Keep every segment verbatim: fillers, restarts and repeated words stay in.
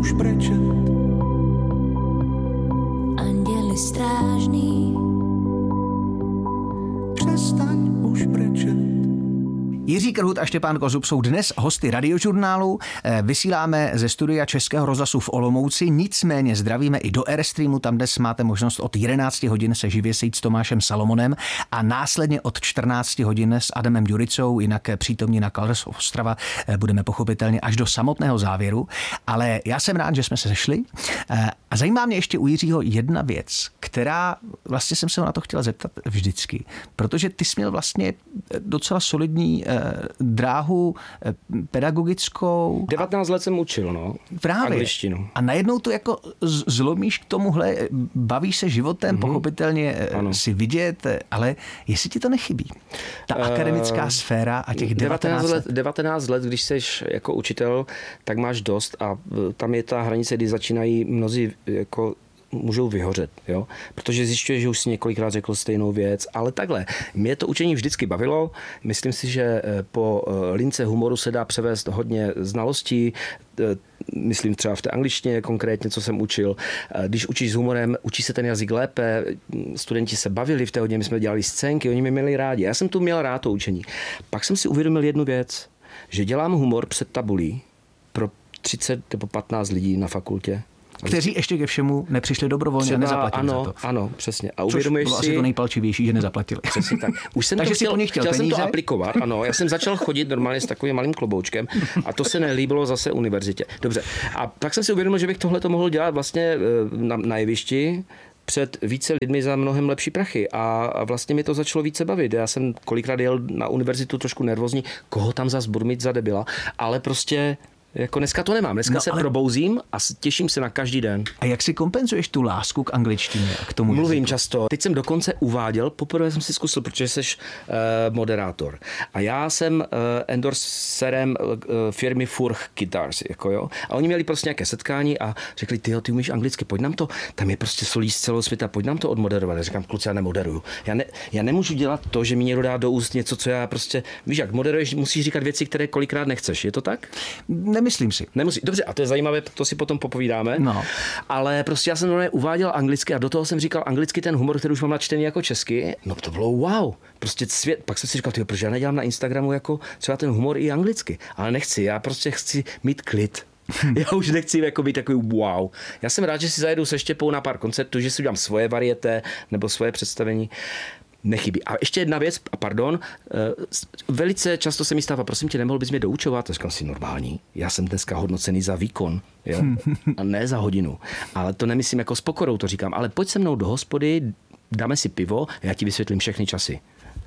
už brečet. Anděli strážný, Přestaň už brečet. Jiří Krhut a Štěpán Kozub jsou dnes hosty Radiožurnálu. Vysíláme ze studia Českého rozhlasu v Olomouci, nicméně zdravíme i do Airstreamu, tam dnes máte možnost od jedenácti hodin se živě sejít s Tomášem Salomonem a následně od čtrnácti hodin s Adamem Ďuricou, jinak přítomní na Calder's of Ostrava, budeme pochopitelně až do samotného závěru, ale já jsem rád, že jsme se sešli a zajímá mě ještě u Jiřího jedna věc, která vlastně jsem se ho na to chtěl zeptat vždycky, protože ty jsi měl vlastně docela solidní dráhu pedagogickou. devatenáct let jsem učil, no. Právě. Angličtinu. A najednou to jako zlomíš k tomuhle, bavíš se životem, mm-hmm. pochopitelně ano. si vidět, ale jestli ti to nechybí? Ta uh, akademická sféra a těch devatenáct let. devatenáct let, když seš jako učitel, tak máš dost a tam je ta hranice, kdy začínají mnozí jako můžou vyhořet, jo? Protože zjišťuješ, že už si několikrát řekl stejnou věc, ale takhle. Mě to učení vždycky bavilo. Myslím si, že po lince humoru se dá převést hodně znalostí. Myslím třeba v té angličtině konkrétně, co jsem učil. Když učíš s humorem, učí se ten jazyk lépe. Studenti se bavili v té hodně, my jsme dělali scénky, oni mě měli rádi. Já jsem tu měl rád to učení. Pak jsem si uvědomil jednu věc, že dělám humor před tabulí pro třicet nebo patnáct lidí na fakultě. Kteří ještě ke všemu nepřišli dobrovolně třeba, a nezaplatili ano, za to. Ano, přesně. A což uvědomuješ bylo si... asi to nejpalčivější, že nezaplatili. Přesně tak. Už jsem Takže to chtěl, si po nich chtěl, chtěl jsem peníze? to aplikovat, ano. Já jsem začal chodit normálně s takovým malým kloboučkem a to se nelíbilo zase univerzitě. Dobře. A tak jsem si uvědomil, že bych tohle to mohl dělat vlastně na, na jevišti před více lidmi za mnohem lepší prachy a, a vlastně mi to začalo více bavit. Já jsem kolikrát jel na univerzitu trošku nervózní, koho tam zas budu mít za debila, ale prostě jako dneska to nemám. Dneska no, se ale... probouzím a těším se na každý den. A jak si kompenzuješ tu lásku k angličtině a k tomu Mluvím jazyku? často. Teď jsem dokonce uváděl, poprvé jsem si zkusil, protože jsi uh, moderátor. A já jsem uh, endorserem uh, firmy Furch Guitars. Jako jo. A oni měli prostě nějaké setkání a řekli, tyjo, ty umíš anglicky, pojď nám to. Tam je prostě solí z celého světa, pojď nám to odmoderovat. Já říkám, kluci, já nemoderuju. Já, ne, já nemůžu dělat to, že mi někdo dá do úst něco, co já prostě, víš jak, moderuješ, musíš říkat věci, které kolikrát nechceš. Je to tak? Nemyslím si. Nemusí. Dobře, a to je zajímavé, to si potom popovídáme. No. Ale prostě já jsem normálně uváděl anglicky a do toho jsem říkal anglicky ten humor, který už mám načtený jako česky. No to bylo wow. Prostě svět. Pak jsem si říkal, tyjo, proč já nedělám na Instagramu jako třeba ten humor i anglicky. Ale nechci, já prostě chci mít klid. Já už nechci jako být takový wow. Já jsem rád, že si zajedu se Štěpou na pár koncertů, že si udělám svoje varieté nebo svoje představení. Nechybí. A ještě jedna věc, a pardon, velice často se mi stává, prosím tě, nemohl bys mě doučovat? To říkám si normální. Já jsem dneska hodnocený za výkon, jo? A ne za hodinu. Ale to nemyslím jako s pokorou, to říkám. Ale pojď se mnou do hospody, dáme si pivo a já ti vysvětlím všechny časy.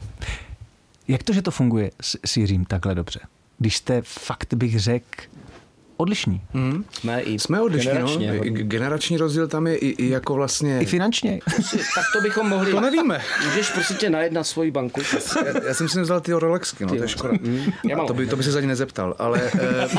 Jak to, že to funguje s, s Jiřím takhle dobře? Když jste fakt, bych řekl, odlišní. Hmm. Jsme, i Jsme odlišní, generačně, no. Generační rozdíl tam je i, i jako vlastně... I finančně. Tak to bychom mohli... To nevíme. Můžeš prostě tě najet na svoji banku. Já, já jsem si nevzal ty Rolexky, no, to je škoda. Mm. Já to, by, to by se za ně nezeptal, ale... Eh,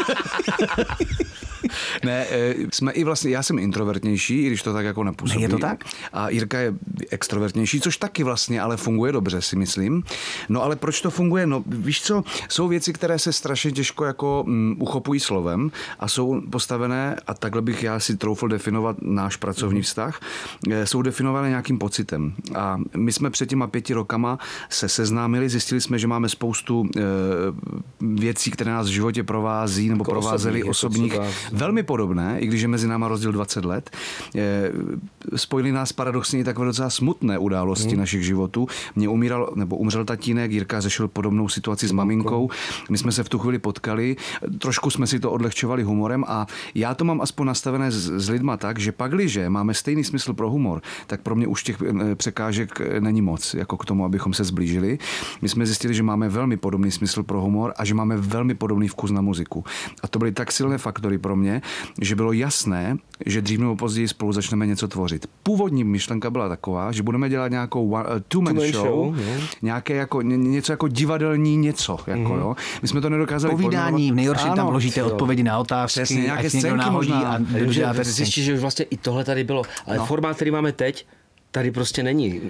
ne, eh, jsme i vlastně, já jsem introvertnější, i když to tak jako nepůsobí. Je to tak? A Jirka je extrovertnější, což taky vlastně ale funguje dobře, si myslím. No ale proč to funguje? No víš co, jsou věci, které se strašně těžko jako um, uchopují slovem a jsou postavené, a takhle bych já si troufl definovat náš pracovní vztah, eh, jsou definované nějakým pocitem. A my jsme před těma pěti rokama se seznámili, zjistili jsme, že máme spoustu eh, věcí, které nás v životě provází nebo jako provázely osobních, osobních velmi podobné, i když je mezi náma rozdíl dvacet let. Spojili nás paradoxně i takové docela smutné události hmm. našich životů. Mně umíral, nebo umřel tatínek, Jirka řešil podobnou situaci s maminkou. My jsme se v tu chvíli potkali, trošku jsme si to odlehčovali humorem a já to mám aspoň nastavené s, s lidma tak, že pakliže máme stejný smysl pro humor, tak pro mě už těch překážek není moc, jako k tomu, abychom se zblížili. My jsme zjistili, že máme velmi podobný smysl pro humor a že máme velmi podobný vkus na muziku. A to byly tak silné faktory pro mě, že bylo jasné, že dřív nebo později spolu začneme něco tvořit. Původní myšlenka byla taková, že budeme dělat nějakou one, uh, two-man two show, show nějaké jako, ně, něco jako divadelní něco. Jako, mm-hmm. jo. My jsme to nedokázali povídání, v nejhorším tam vložíte jo. odpovědi na otázky, přesně, nějaké ať někdo náhodí a zjistíš, že už vlastně i tohle tady bylo. Ale no. formát, který máme teď, tady prostě není.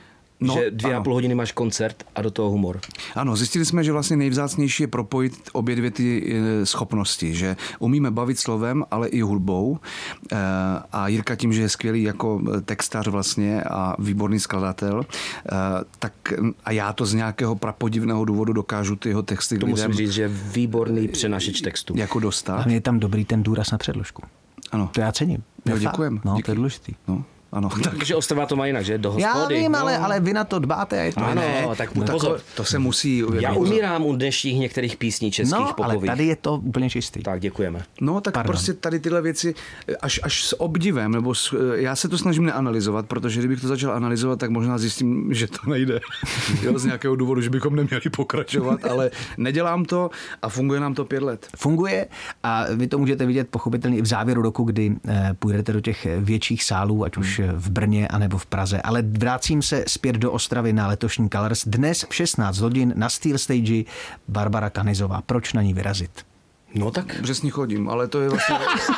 No, že dvě ano. a půl hodiny máš koncert a do toho humor. Ano, zjistili jsme, že vlastně nejvzácnější je propojit obě dvě ty e, schopnosti, že umíme bavit slovem, ale i hudbou. E, a Jirka tím, že je skvělý jako textař vlastně a výborný skladatel, e, tak a já to z nějakého prapodivného důvodu dokážu ty jeho texty To lidem musím říct, že je výborný přenášeč textu. jako dostat. A je tam dobrý ten důraz na předložku. Ano. To já cením. Jo, Fakt. děkujem. No, Díky. to je důležitý. No, ano. Tak, Takže Ostrava to má jinak, že? Do hospody. Já vím, no. ale, ale vy na to dbáte a je to Ano, ne. tak no, pozor. to se musí... Já jako- umírám u dnešních některých písní českých No, ale popových. tady je to úplně čistý. Tak děkujeme. No, tak Pardon. prostě tady tyhle věci až, až s obdivem, nebo s, já se to snažím neanalyzovat, protože kdybych to začal analyzovat, tak možná zjistím, že to nejde. Jo, z nějakého důvodu, že bychom neměli pokračovat, ale nedělám to a funguje nám to pět let. Funguje a vy to můžete vidět pochopitelně i v závěru roku, kdy eh, půjdete do těch větších sálů, ať už v Brně anebo v Praze. Ale vracím se zpět do Ostravy na letošní Colors. Dnes v šestnáct hodin na Steel Stage Barbara Kanizová. Proč na ní vyrazit? No tak. Že s ní chodím, ale to je vlastně...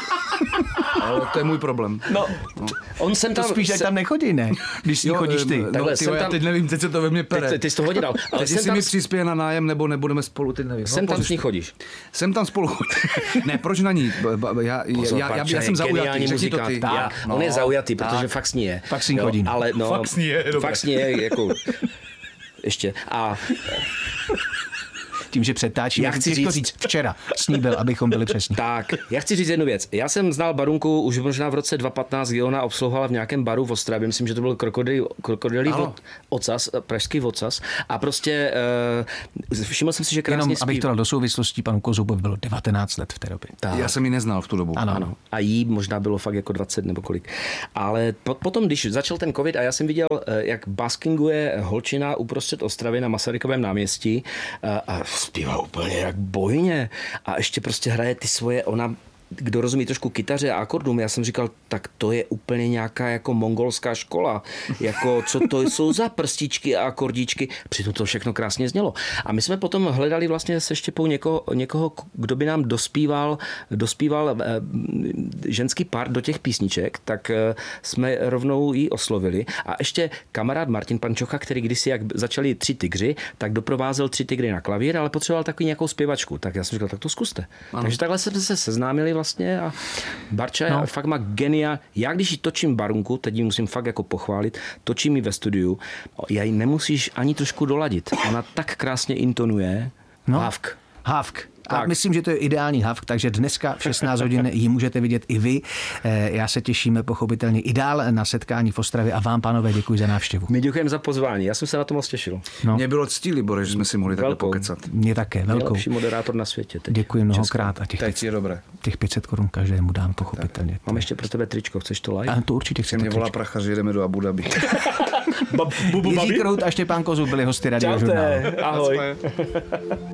ale to je můj problém. No, on jsem To tam... spíš, ať se- tam nechodí, ne? Když s ní chodíš ty. No, Takhle, tyjo, jsem já tam- teď nevím, teď se to ve mně pere. Teď, ty jsi to hodil, ale Teď jsem si tam, mi přispěje na nájem, nebo nebudeme spolu, teď nevím. jsem No, tam pozor. s ní chodíš. Jsem tam spolu chodím. Ne, proč na ní? Ba- ba- Já, Pozor, já, já, já, Barča já je jsem zaujatý, geniální řekni to muzikant. ty. Já, no, on je zaujatý, tak. protože fakt s ní je. Fakt s ní Jo, chodí, no. Ale no, Fakt s ní je, dobré. Fakt s ní je, jako... Ještě. A Tím, že přetáčíme, Já já chci chci říct- říct včera. S ní byl, abychom byli přesní. tak, já chci říct jednu věc. Já jsem znal Barunku už možná v roce dva tisíce patnáct, kdy ona obsluhovala v nějakém baru v Ostravě. Myslím, že to byl krokodil, krokodilí Ano. od, ocas, pražský ocas. A prostě uh, všiml jsem si, že krásně Jenom, abych zpívá. to dal do souvislostí, panu Kozubovi bylo devatenáct let v té době. Tak. Já jsem ji neznal v tu dobu. Ano, Ano. A jí možná bylo fakt jako dvacet nebo kolik. Ale po, potom, když začal ten covid a já jsem viděl, eh, jak baskinguje holčina uprostřed Ostravy na Masarykovém náměstí eh, a zpívá úplně jak bojně. A ještě prostě hraje ty svoje, ona kdo rozumí trošku kytaře a akordům, já jsem říkal, tak to je úplně nějaká jako mongolská škola. Jako, co to jsou za prstičky a akordičky. Přitom to všechno krásně znělo. A my jsme potom hledali vlastně se Štěpou někoho, někoho kdo by nám dospíval, dospíval eh, ženský part do těch písniček, tak eh, jsme rovnou ji oslovili. A ještě kamarád Martin Pančocha, který kdysi, jak začali Tři tygři, tak doprovázel Tři tygry na klavír, ale potřeboval takový nějakou zpěvačku. Tak já jsem říkal, tak to zkuste. Ano. Takže takhle jsme se seznámili vlastně a Barča no. fakt má genia. Já když ji točím Barunku, teď ji musím fakt jako pochválit, točím ji ve studiu, já ji nemusíš ani trošku doladit. Ona tak krásně intonuje. No. Hávk. Hávk. A Tak. myslím, že to je ideální havk, takže dneska v šestnáct hodin ji můžete vidět i vy. Eh, Já se těším pochopitelně i dál na setkání v Ostravě a vám, pánové, děkuji za návštěvu. My děkujeme za pozvání. Já jsem se na to moc těšil. No. Mě bylo ctí, Libore, že jsme si mohli takhle Velkou. pokecat. Mě také, velkou. Nejlepší moderátor na světě. Teď. Děkuji mnohokrát a těch, Teď je dobré. těch pět set korun každému dám pochopitelně. Mám ještě pro tebe tričko. Chceš to like? A to určitě chci. Mě volá prachař, jedeme do Abu Dhabi. Jiří Krout a Štěpán Kozub byli hosty Radiožurnálu. Ahoj.